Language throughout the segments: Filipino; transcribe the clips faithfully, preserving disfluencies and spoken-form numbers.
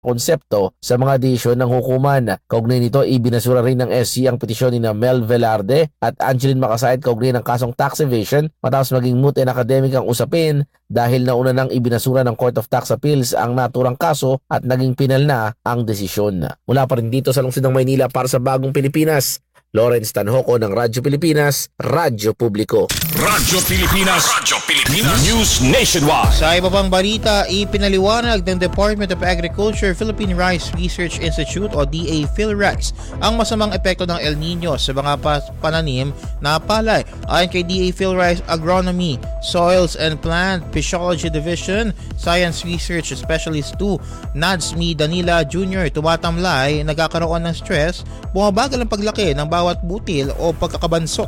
konsepto sa mga desisyon ng hukuman. Kaugnay nito, ibinasura rin ng S C ang petisyon ni na Mel Velarde at Angeline Makasait kaugnay ng kasong tax evasion matapos maging moot and academic ang usapin dahil nauna nang ibinasura ng Court of Tax Appeals ang naturang kaso at naging pinal na ang desisyon. Mula pa rin dito sa lungsod ng Maynila para sa Bagong Pilipinas, Lawrence Tanhoco ng Radyo Pilipinas, Radyo Publiko. Radyo Pilipinas, Radyo Pilipinas, News Nationwide. Sa iba pang balita, ipinaliwanag ng Department of Agriculture Philippine Rice Research Institute o D A PhilRice ang masamang epekto ng El Nino sa mga pananim na palay. Ayon kay D A PhilRice Agronomy, Soils and Plant Physiology Division, Science Research Specialist two, Nadsmi Danila Junior, tumatamlay, nagkakaroon ng stress, bumabagal ang paglaki ng bawat butil o pagkakabansot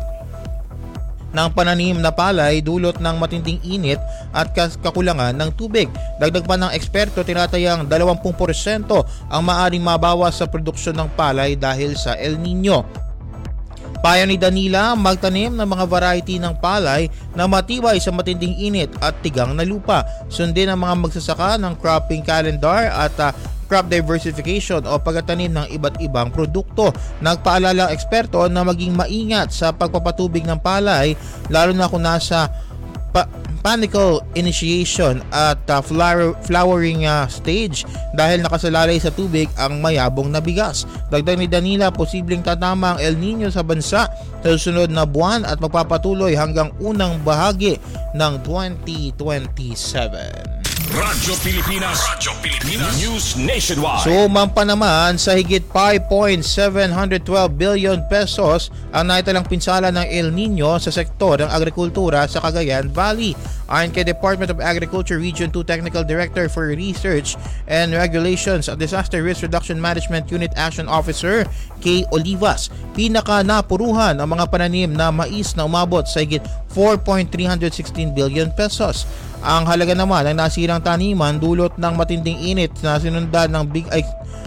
ng pananim na palay dulot ng matinding init at kakulangan ng tubig. Dagdag pa ng eksperto, tinatayang dalawampu porsyento ang maaaring mabawas sa produksyon ng palay dahil sa El Nino. Payo ni Danila, magtanim ng mga variety ng palay na matibay sa matinding init at tigang na lupa. Sundin ang mga magsasaka ng cropping calendar at uh, crop diversification o pagtatanim ng iba't ibang produkto. Nagpaalala ang eksperto na maging maingat sa pagpapatubig ng palay lalo na kung nasa pa- panicle initiation at uh, flower- flowering uh, stage dahil nakasalalay sa tubig ang mayabong na bigas. Dagdag ni Danila, posibleng tatama ang El Nino sa bansa sa susunod na buwan at magpapatuloy hanggang unang bahagi ng twenty twenty-seven. Radyo Pilipinas, Radyo Pilipinas, News Nationwide. Sumampa naman sa higit five point seven one two billion pesos ang naitalang pinsala ng El Nino sa sektor ng agrikultura sa Cagayan Valley. Ayon kay Department of Agriculture Region two Technical Director for Research and Regulations at Disaster Risk Reduction Management Unit Action Officer Kay Olivas, pinaka napuruhan ang mga pananim na mais na umabot sa higit four point three one six billion pesos. Ang halaga naman ng nasirang taniman dulot ng matinding init na sinundan ng big ay,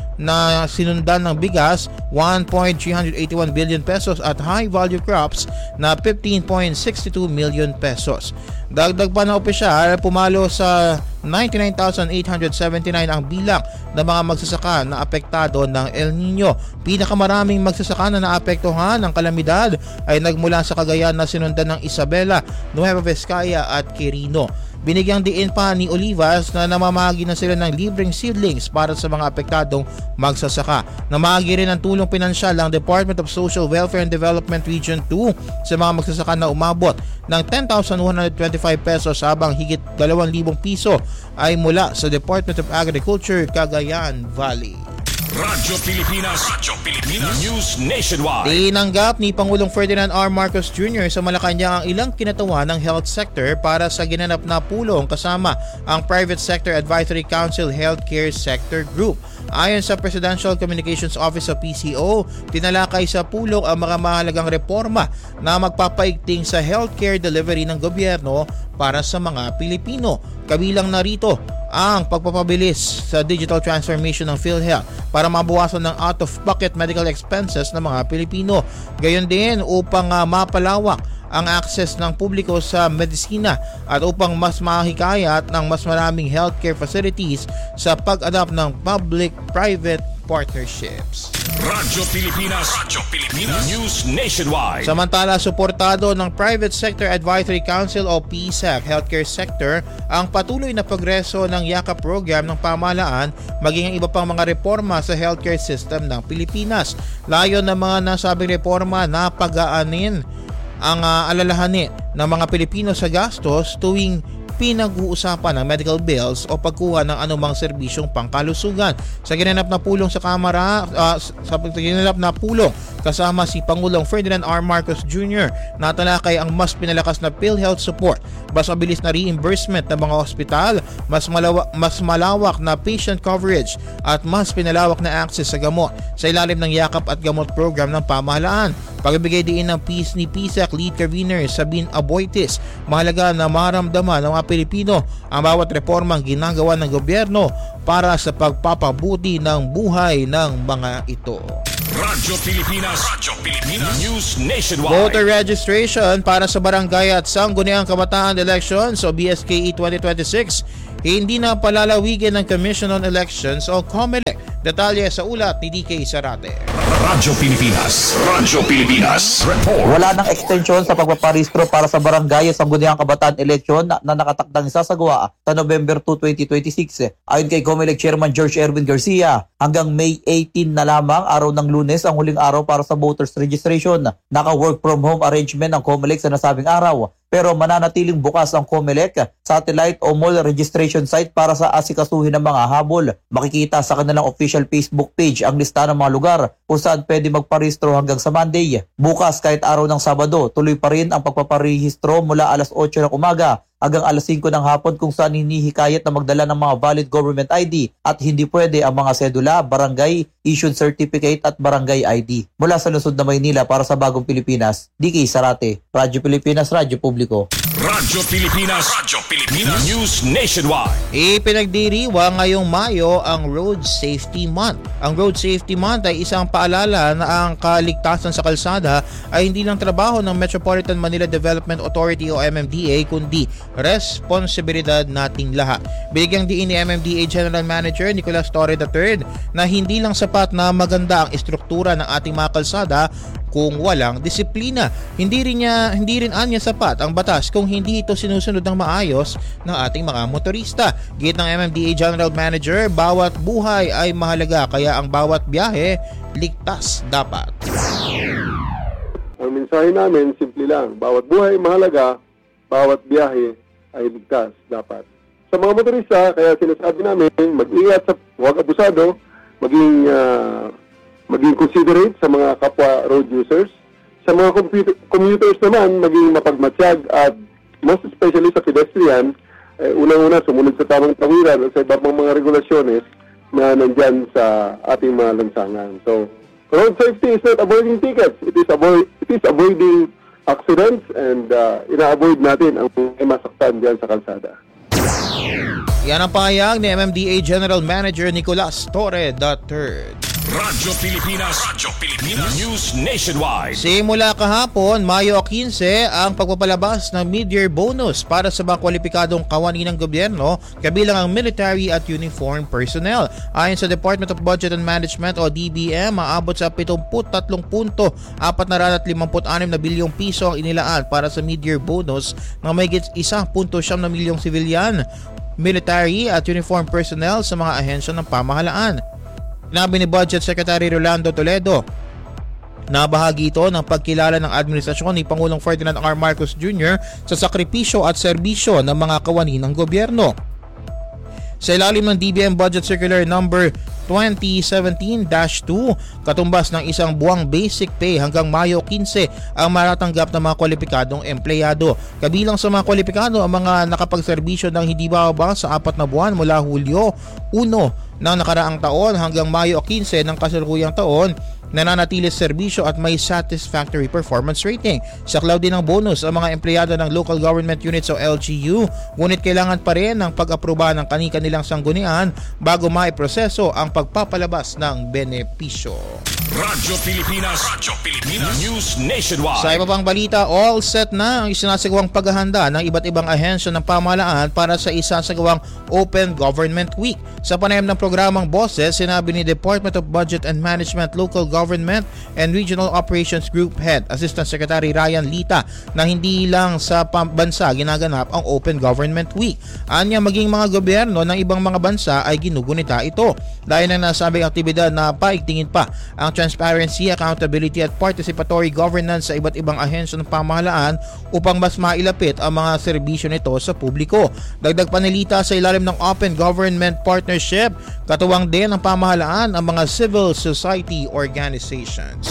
na sinundan ng bigas one point three eight one billion pesos at high value crops na fifteen point six two million pesos. Dagdag pa na opisyal, pumalo sa ninety-nine thousand eight hundred seventy-nine ang bilang ng mga magsasaka na apektado ng El Nino. Pinakamaraming magsasaka na naapektuhan ng kalamidad ay nagmula sa Cagayan na sinundan ng Isabela, Nueva Vizcaya at Quirino. Binigyang diin pa ni Olivas na namamahagi na sila ng libreng seedlings para sa mga apektadong magsasaka. Namahagi rin ng tulong pinansyal ang Department of Social Welfare and Development Region two sa mga magsasaka na umabot ng ten thousand one hundred twenty-five pesos habang higit two thousand piso ay mula sa Department of Agriculture, Cagayan Valley. Radyo Pilipinas, Radyo Pilipinas, News Nationwide. Tinanggap ni Pangulong Ferdinand R. Marcos Junior sa Malacanang ang ilang kinatawan ng health sector para sa ginanap na pulong kasama ang Private Sector Advisory Council Healthcare Sector Group. Ayon sa Presidential Communications Office sa P C O, tinalakay sa pulong ang mga mahalagang reforma na magpapaigting sa healthcare delivery ng gobyerno para sa mga Pilipino. Kabilang narito ang pagpapabilis sa digital transformation ng PhilHealth para mabawasan ng out-of-pocket medical expenses ng mga Pilipino. Gayon din upang uh, mapalawak ang access ng publiko sa medisina at upang mas mahikayat ng mas maraming healthcare facilities sa pag-adapt ng public-private partnerships. Radyo Pilipinas, Radyo Pilipinas, News Nationwide. Samantala, suportado ng Private Sector Advisory Council o P S A C Healthcare Sector ang patuloy na progreso ng YAKA program ng pamahalaan maging ang iba pang mga reforma sa healthcare system ng Pilipinas. Layon ng mga nasabing reforma na pag-aanin ang uh, alalahanin ng mga Pilipino sa gastos tuwing pinag-uusapan ng medical bills o pagkuha ng anumang serbisyong pangkalusugan. Sa ginanap na pulong sa Kamara, uh, sa ginanap na pulong kasama si Pangulong Ferdinand R. Marcos Junior, natalakay ang mas pinalakas na PhilHealth support, mas mabilis na reimbursement ng mga ospital, mas, malawa, mas malawak na patient coverage at mas pinalawak na access sa gamot sa ilalim ng Yakap at Gamot program ng pamahalaan. Pagbibigay din ng peace ni P S A C Lead Convener Sabine Aboitis, mahalaga na maramdaman ng mga Pilipino ang bawat reformang ginagawa ng gobyerno para sa pagpapabuti ng buhay ng mga ito. Radyo Pilipinas. Radyo Pilipinas. News Nationwide. Voter registration para sa barangay at sangguniang kabataan elections o B S K E twenty twenty-six hindi na palalawigin ng Commission on Elections o COMELEC. Detalye sa ulat ni D K Zarate. Radyo Pilipinas. Radyo Pilipinas. Report. Wala nang extension sa pagpaparehistro para sa barangay sa sangguniang kabataan eleksyon na, na nakatakdang isasagawa sa November two, twenty twenty-six. Ayon kay COMELEC Chairman George Erwin Garcia, hanggang May eighteen na lamang, araw ng Lunes, ang huling araw para sa voters registration. Naka-work from home arrangement ng COMELEC sa nasabing araw, pero mananatiling bukas ang COMELEC satellite o mall registration site para sa asikasuhin ng mga habol. Makikita sa kanilang official Facebook page ang lista ng mga lugar kung saan pwede magparehistro hanggang sa Monday. Bukas kahit araw ng Sabado, tuloy pa rin ang pagpaparehistro mula alas otso ng umaga hanggang alas singko ng hapon, kung saan hinihikayat na magdala ng mga valid government I D at hindi pwede ang mga sedula, barangay issued certificate at barangay I D. Mula sa lungsod na Maynila para sa Bagong Pilipinas, D K Zarate, Radyo Pilipinas, Radyo Publiko. Radyo Pilipinas. Radyo Pilipinas. News Nationwide. Ipinagdiriwa ngayong Mayo ang Road Safety Month. Ang Road Safety Month ay isang paalala na ang kaligtasan sa kalsada ay hindi lang trabaho ng Metropolitan Manila Development Authority o M M D A, kundi responsibilidad nating lahat. Binigyang diin ni M M D A General Manager Nicolas Torre the third na hindi lang sapat na maganda ang istruktura ng ating mga kalsada kung walang disiplina. Hindi rin niya, hindi rin anya sapat ang batas kung hindi ito sinusunod ng maayos ng ating mga motorista. Git ng M M D A General Manager, bawat buhay ay mahalaga, kaya ang bawat biyahe ligtas dapat. Ang mensahe namin, simple lang, bawat buhay ay mahalaga, bawat biyahe ay ligtas dapat. Sa mga motorista, kaya sinasabi namin, mag-ingat sa huwag abusado, maging uh, maging considerate sa mga kapwa road users. Sa mga computer, commuters naman, maging mapagmatsyag at most especially sa pedestrian, eh, unang-una sumunod sa tamang tawiran at sa iba pang mga regulasyones na nandyan sa ating mga lansangan. So, road safety is not avoiding tickets. It is avoid it is avoiding accidents and uh, ina-avoid natin ang masaktan dyan sa kalsada. Yan ang pahayag ni M M D A General Manager Nicolas Torre the third. Radyo Pilipinas. Radyo Pilipinas. News Nationwide. Simula kahapon, Mayo fifteen, ang pagpapalabas ng mid-year bonus para sa mga kwalipikadong kawani ng gobyerno, kabilang ang military at uniformed personnel. Ayon sa Department of Budget and Management o D B M, maabot sa seventy-three point four na fifty-six na bilyong piso ang inilaan para sa mid-year bonus ng mahigit one point nine na milyong sibilyan, military at uniformed personnel sa mga ahensya ng pamahalaan. Sinabi ni Budget Secretary Rolando Toledo na bahagi ito ng pagkilala ng administrasyon ni Pangulong Ferdinand R. Marcos Junior sa sakripisyo at serbisyo ng mga kawani ng gobyerno. Sa ilalim ng D B M Budget Circular number twenty seventeen dash two, katumbas ng isang buwang basic pay hanggang Mayo fifteen ang maratanggap ng mga kwalipikadong empleyado. Kabilang sa mga kwalipikado ang mga nakapagserbisyo ng hindi bababa sa apat na buwan mula Hulyo one ng nakaraang taon hanggang Mayo fifteen ng kasalukuyang taon, nananatili sa serbisyo at may satisfactory performance rating. Saklaw din ng bonus ang mga empleyado ng Local Government Units o L G U, ngunit kailangan pa rin ng pag-aproba ng kani-kanilang sanggunian bago maiproseso ang pagpapalabas ng benepisyo. Radyo Pilipinas. Radyo Pilipinas. News Nationwide. Sa iba pang balita, all set na ang isinasagawang paghahanda ng iba't ibang ahensya ng pamahalaan para sa isasagawang Open Government Week. Sa panayam ng programang Boses, sinabi ni Department of Budget and Management, Local Government and Regional Operations Group Head, Assistant Secretary Ryan Lita, na hindi lang sa bansa ginaganap ang Open Government Week. Anya maging mga gobyerno ng ibang mga bansa ay ginugunita ito. Dahil na nasabing aktibidad na paigtingin pa ang transparency, accountability at participatory governance sa iba't ibang ahensya ng pamahalaan upang mas mailapit ang mga serbisyo nito sa publiko. Dagdag panilita, sa ilalim ng Open Government Partnership, katuwang din ng pamahalaan ang mga civil society organizations.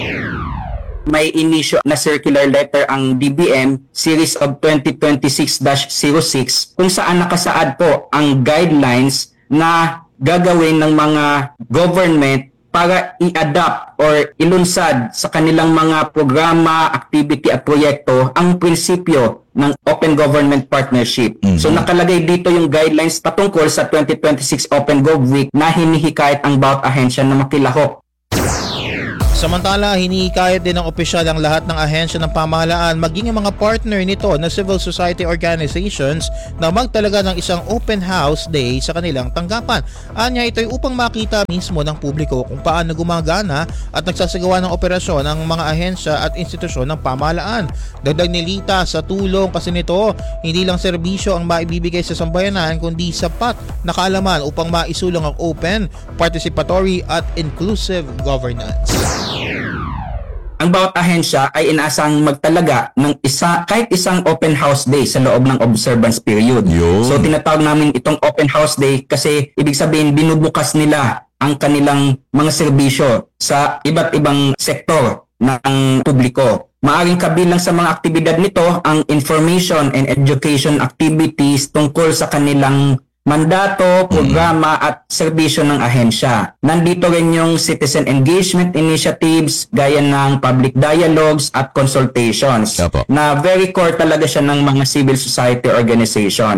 May inisyo na circular letter ang D B M series of twenty twenty-six dash zero six kung saan nakasaad po ang guidelines na gagawin ng mga government para i-adapt or ilunsad sa kanilang mga programa, activity at proyekto ang prinsipyo ng Open Government Partnership. Mm-hmm. So nakalagay dito yung guidelines patungkol sa twenty twenty-six Open Gov Week na hinihikayat ang bawat ahensya na makilahok. Samantala, hinihikayat din ng opisyal ang lahat ng ahensya ng pamahalaan maging ang mga partner nito na civil society organizations na magtalaga ng isang open house day sa kanilang tanggapan. Anya, ito'y upang makita mismo ng publiko kung paano gumagana at nagsasagawa ng operasyon ng mga ahensya at institusyon ng pamahalaan. Dagdag ni Lita, sa tulong kasi nito, hindi lang serbisyo ang maibibigay sa sambayanan kundi sapat na kaalaman upang maisulong ang open, participatory at inclusive governance. Ang bawat ahensya ay inaasang magtalaga ng isa, kahit isang open house day sa loob ng observance period. Yun. So tinatawag namin itong open house day kasi ibig sabihin binubukas nila ang kanilang mga serbisyo sa iba't ibang sektor ng publiko. Maaring kabilang sa mga aktibidad nito ang information and education activities tungkol sa kanilang mandato, programa at serbisyo ng ahensya. Nandito rin yung citizen engagement initiatives gaya ng public dialogues at consultations Apo. na very core talaga siya ng mga civil society organization.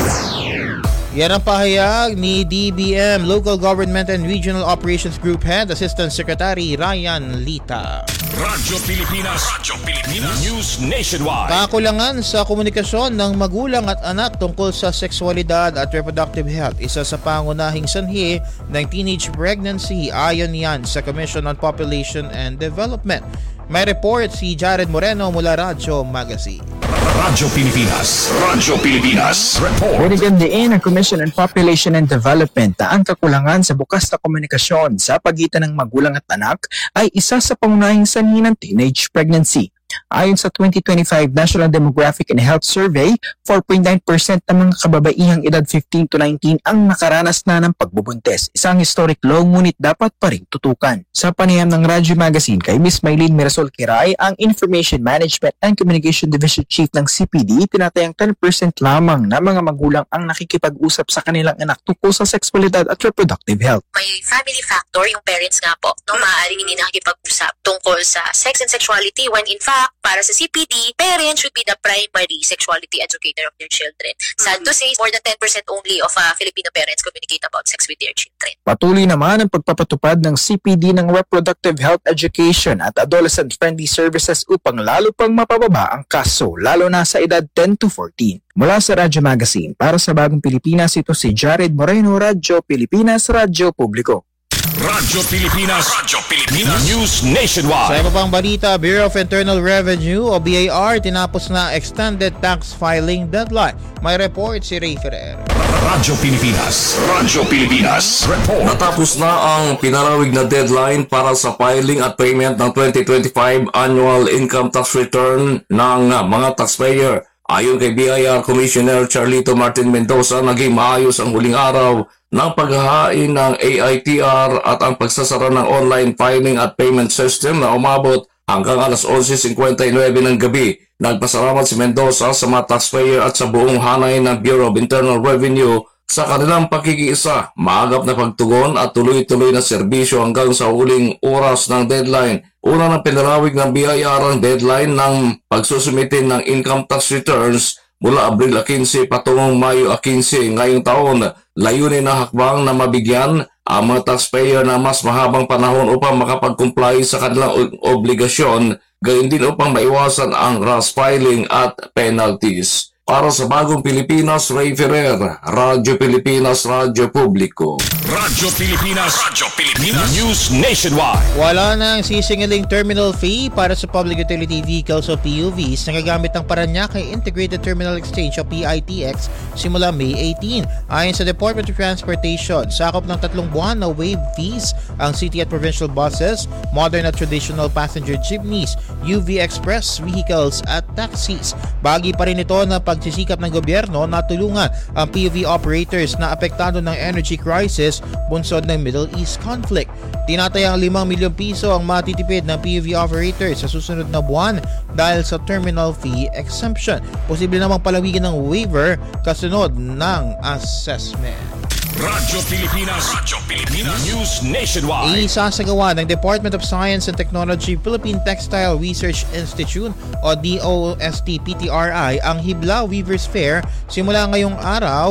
Yan ang pahayag ni D B M Local Government and Regional Operations Group Head Assistant Secretary Ryan Lita. Radyo Pilipinas, Radyo Pilipinas, News Nationwide. Kakulangan sa komunikasyon ng magulang at anak tungkol sa sexualidad at reproductive health, isa sa pangunahing sanhi ng teenage pregnancy, ayon yan sa Commission on Population and Development. May report si Jared Moreno mula Radyo Magazine. Radyo Pilipinas, Radyo Pilipinas, Report. Binigyan din ng Commission on Population and Development na ang kakulangan sa bukas na komunikasyon sa pagitan ng magulang at anak ay isa sa pangunahing sanhi ng teenage pregnancy. Ayon sa twenty twenty-five National Demographic and Health Survey, four point nine percent ng mga kababaihang edad fifteen to nineteen ang nakaranas na ng pagbubuntis. Isang historic low ngunit dapat pa rin tutukan. Sa panayam ng Radyo Magazine kay Miz Maylene Mirasol Kiray, ang Information Management and Communication Division Chief ng C P D, tinatayang ten percent lamang na mga magulang ang nakikipag-usap sa kanilang anak tungkol sa sexualidad at reproductive health. May family factor, yung parents nga po, no, maaaring hindi nakikipag-usap tungkol sa sex and sexuality when in fact, para sa C P D, parents should be the primary sexuality educator of their children. Sad to say, more than ten percent only of uh, Filipino parents communicate about sex with their children. Patuloy naman ang pagpapatupad ng C P D ng reproductive health education at adolescent-friendly services upang lalo pang mapababa ang kaso, lalo na sa edad ten to fourteen. Mula sa Radyo Magazine, para sa Bagong Pilipinas, ito si Jared Moreno, Radyo Pilipinas, Radyo Publiko. Radyo Pilipinas, Radyo Pilipinas, News Sa Nationwide. iba pang balita, Bureau of Internal Revenue o B A R tinapos na extended tax filing deadline. May report si Ray Ferrer. Radyo Pilipinas, Radyo Pilipinas, Report. Natapos na ang pinarawig na deadline para sa filing at payment ng twenty twenty-five Annual Income Tax Return ng mga taxpayer. Ayon kay B I R Commissioner Charlito Martin Mendoza, naging maayos ang huling araw ng paghahain ng A I T R at ang pagsasara ng online filing at payment system na umabot hanggang alas eleven fifty-nine ng gabi. Nagpasalamat si Mendoza sa mga taxpayer at sa buong hanay ng Bureau of Internal Revenue sa kanilang pakikiisa, maagap na pagtugon at tuloy-tuloy na serbisyo hanggang sa huling oras ng deadline. Una na pinarawig ng B I R ang deadline ng pagsusumitin ng income tax returns mula Abril fifteen patungong Mayo fifteen ngayong taon. Layunin na hakbang na mabigyan ang mga taxpayer na mas mahabang panahon upang makapag-comply sa kanilang obligasyon, gayon din upang maiwasan ang rush filing at penalties. Para sa Bagong Pilipinas, Ray Ferrer, Radyo Pilipinas, Radyo Publiko. Radyo Pilipinas, Radyo Pilipinas, News Nationwide. Wala nang sisingiling terminal fee para sa public utility vehicles o P U Vs na gagamit ng Parañaque Integrated Terminal Exchange o P I T X simula May eighteen. Ayon sa Department of Transportation, sakop ng tatlong buwan na waive fees ang city at provincial buses, modern at traditional passenger jeepneys, U V express vehicles at taxis. Bahagi pa rin ito na pagsisikap ng gobyerno na tulungan ang P U V operators na apektado ng energy crisis bunsod ng Middle East conflict. Tinatayang limang milyong piso ang matitipid ng P U V operators sa susunod na buwan dahil sa terminal fee exemption. Posible namang palawigin ng waiver kasunod ng assessment. Radyo Pilipinas, Radyo Pilipinas, News Nationwide. Isasagawa ng Department of Science and Technology Philippine Textile Research Institute o D O S T P T R I ang Hibla Weavers Fair simula ngayong araw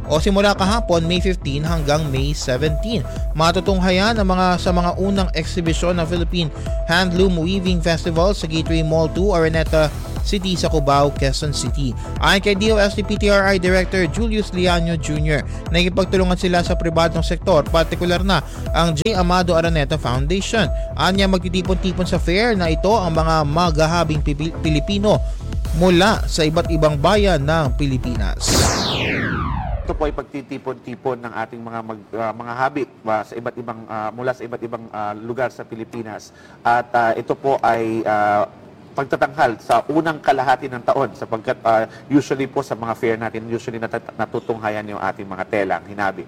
o simula kahapon May fifteen hanggang May seventeen. Matutunghayan ang mga sa mga unang eksibisyon ng Philippine Handloom Weaving Festival sa Gateway Mall two, Araneta City sa Cubao, Quezon City. Ayon kay D O S T P T R I Director Julius Liano Junior, nakikipagtulungan sila sa pribadong sektor, partikular na ang J. Amado Araneta Foundation. Anya magtitipon-tipon sa fair na ito ang mga magahabing Pilipino mula sa iba't ibang bayan ng Pilipinas. Ito po ay pagtitipon-tipon ng ating mga mag, uh, mga habi uh, sa iba't ibang uh, mula sa iba't ibang uh, lugar sa Pilipinas. At uh, ito po ay uh, pagtatanghal sa unang kalahati ng taon sapagkat uh, usually po sa mga fair natin, usually nat- natutunghayan yung ating mga telang hinabi.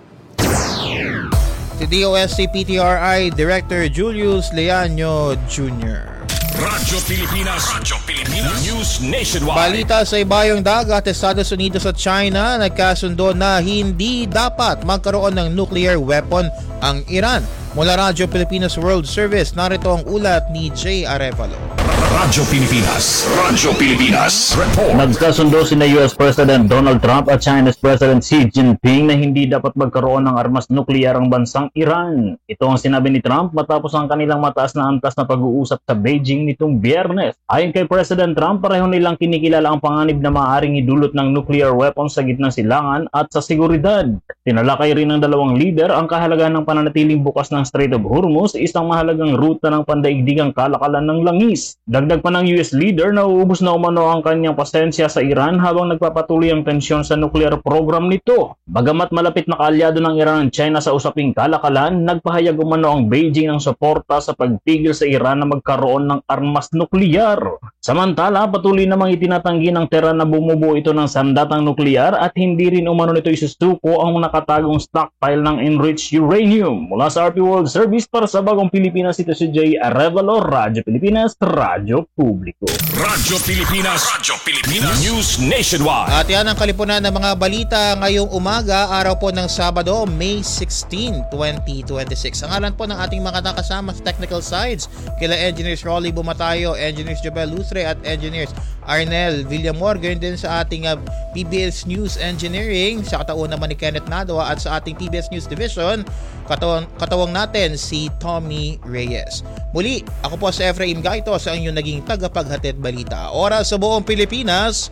Si D O S T P T R I Director Julius Leaño Junior Radyo Pilipinas, Radyo Pilipinas, News Nationwide. Balita sa ibayong dagat, Estados Unidos at China nagkasundo na hindi dapat magkaroon ng nuclear weapon ang Iran. Mula Radyo Pilipinas World Service, narito ang ulat ni Jay Arevalo. Radyo Pilipinas, Radyo Pilipinas Report. Nagkasundo sina U S President Donald Trump at China's President Xi Jinping na hindi dapat magkaroon ng armas nuklear ang bansang Iran. Ito ang sinabi ni Trump matapos ang kanilang mataas na antas na pag-uusap sa Beijing nitong Biyernes. Ayon kay President Trump, pareho nilang kinikilala ang panganib na maaaring idulot ng nuclear weapons sa gitnang silangan at sa seguridad. Tinalakay rin ng dalawang leader ang kahalagahan ng pananatiling bukas ng Strait of Hormuz, isang mahalagang ruta ng pandaigdigang kalakalan ng langis. Dagdag pa ng U S leader na uubos na umano ang kanyang pasensya sa Iran habang nagpapatuloy ang tensyon sa nuclear program nito. Bagamat malapit na kaalyado ng Iran at China sa usaping kalakalan, nagpahayag umano ang Beijing ng suporta sa pagpigil sa Iran na magkaroon ng armas nuklear. Samantala, patuloy namang itinatanggi ng Tehran na bumubuo ito ng sandatang nuklear at hindi rin umano nito isusuko ang nakatagong stockpile ng enriched uranium. Mula sa R P World Service para sa Bagong Pilipinas, ito si Jay Arevalo, Radyo Pilipinas, Radyo Publiko. Radyo Pilipinas, Radyo Pilipinas, News Nationwide. At yan ang kalipunan ng mga balita ngayong umaga, araw po ng Sabado, May sixteen, twenty twenty-six. Ang ngalan po ng ating mga nakasama sa technical sides, kila Engineers Rolly Bumatayo, Engineers Jobel Lustre at Engineers Arnel Villamor. Ganyan din sa ating uh, P B S News Engineering, sa katauhan naman ni Kenneth Nadwa, at sa ating P B S News Division, katawang, katawang natin si Tommy Reyes. Muli, ako po si Efraim Gaito sa inyong naging tagapaghatid balita. Oras sa buong Pilipinas,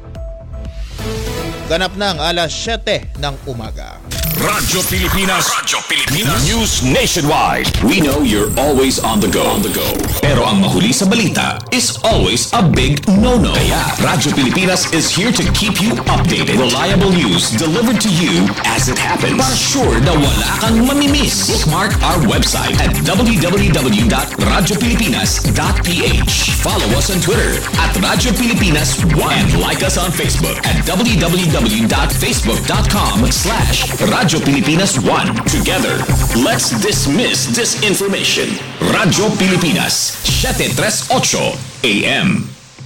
ganap ng alas siyete ng umaga. Radyo Pilipinas, Radyo Pilipinas, News Nationwide. We know you're always on the go. On the go. Pero ang mahuli sa balita is always a big no-no. Kaya Radyo Pilipinas is here to keep you updated. Reliable news delivered to you as it happens. Para sure na wala kang mamimiss. Bookmark our website at w w w dot radyo pilipinas dot p h. Follow us on Twitter at Radyo Pilipinas one and like us on Facebook at w w w dot facebook dot com slash Radyo Pilipinas one. Together, let's dismiss disinformation. Radyo Pilipinas, seven thirty-eight A M.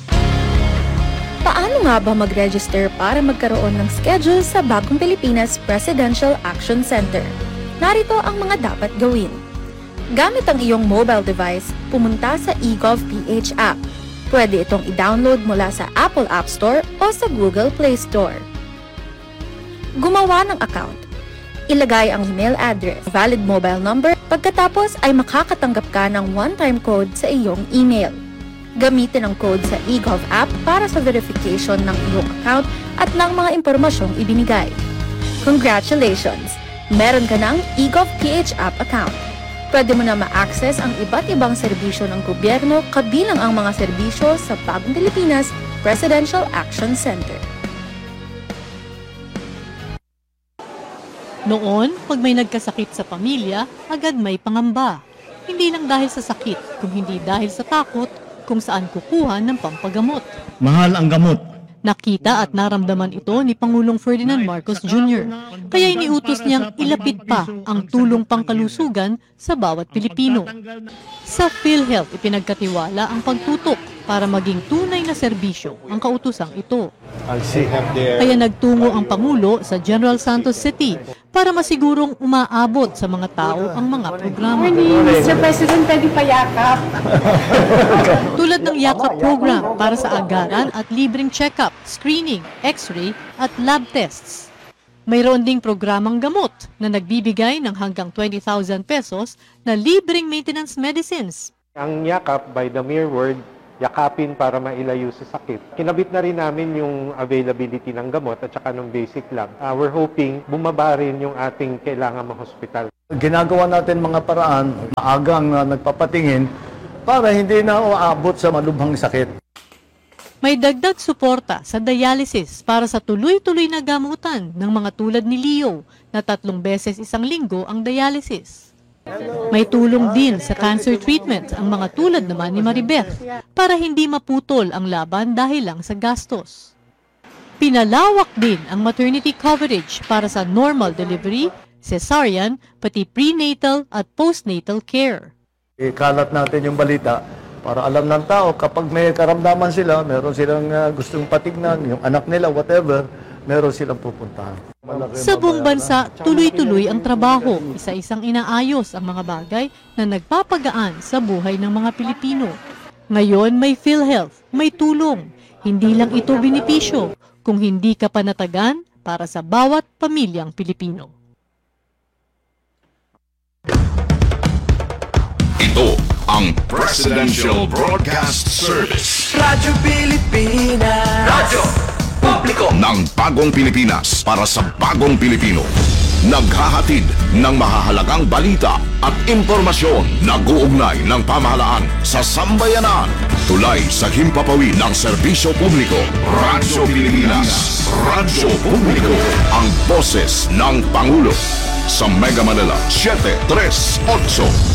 Paano nga ba mag-register para magkaroon ng schedule sa Bagong Pilipinas Presidential Action Center? Narito ang mga dapat gawin. Gamit ang iyong mobile device, pumunta sa eGovPH app. Pwede itong i-download mula sa Apple App Store o sa Google Play Store. Gumawa ng account. Ilagay ang email address, valid mobile number, pagkatapos ay makakatanggap ka ng one-time code sa iyong email. Gamitin ang code sa eGov app para sa verification ng iyong account at ng mga impormasyong ibinigay. Congratulations! Meron ka ng eGovPH app account. Pwede mo na ma-access ang iba't ibang serbisyo ng gobyerno kabilang ang mga serbisyo sa Bagong Pilipinas Presidential Action Center. Noon, pag may nagkasakit sa pamilya, agad may pangamba. Hindi lang dahil sa sakit, kung hindi dahil sa takot kung saan kukuha ng pampagamot. Mahal ang gamot. Nakita at naramdaman ito ni Pangulong Ferdinand Marcos Junior Kaya iniutos niyang ilapit pa ang tulong pangkalusugan sa bawat Pilipino. Sa PhilHealth, ipinagkatiwala ang pagtutok para maging tunay na serbisyo ang kautusang ito. Kaya nagtungo ang Pangulo sa General Santos City para masigurong umaabot sa mga tao ang mga programa. mister President, pwede pa yakap. Tulad ng yakap program para sa agaran at libreng check-up, screening, x-ray at lab tests. Mayroon ding programang gamot na nagbibigay ng hanggang twenty thousand pesos na libreng maintenance medicines. Ang yakap, by the mere word, yakapin para mailayo sa sakit. Kinabit na rin namin yung availability ng gamot at saka ng basic lang. Uh, we're hoping bumaba rin yung ating kailangan ma-hospital. Ginagawa natin mga paraan, maagang uh, nagpapatingin para hindi na uabot sa malubhang sakit. May dagdag suporta sa dialysis para sa tuloy-tuloy na gamutan ng mga tulad ni Leo na tatlong beses isang linggo ang dialysis. May tulong din sa cancer treatment ang mga tulad naman ni Maribeth para hindi maputol ang laban dahil lang sa gastos. Pinalawak din ang maternity coverage para sa normal delivery, cesarean, pati prenatal at postnatal care. Ikalat natin yung balita para alam ng tao kapag may karamdaman sila, meron silang uh, gustong patignan, yung anak nila, whatever, meron silang pupuntahan. Sa buong bansa, tuloy-tuloy ang trabaho. Isa-isang inaayos ang mga bagay na nagpapagaan sa buhay ng mga Pilipino. Ngayon may PhilHealth, may tulong. Hindi lang ito benepisyo, kung hindi ka panatagan para sa bawat pamilyang Pilipino. Ito ang Presidential Broadcast Service. Radyo Pilipinas. Radyo Publiko ng bagong Pilipinas para sa bagong Pilipino. Naghahatid ng mahahalagang balita at impormasyon na guugnay ng pamahalaan sa sambayanan. Tulay sa himpapawid ng serbisyo publiko. Radyo Pilipinas. Radyo Publiko. Ang boses ng Pangulo. Sa Mega Manila, seven three eight.